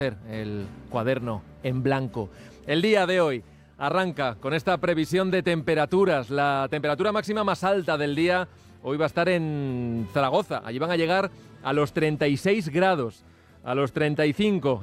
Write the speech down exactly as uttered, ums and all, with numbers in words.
El cuaderno en blanco. El día de hoy arranca con esta previsión de temperaturas. La temperatura máxima más alta del día hoy va a estar en Zaragoza. Allí van a llegar a los treinta y seis grados, a los treinta y cinco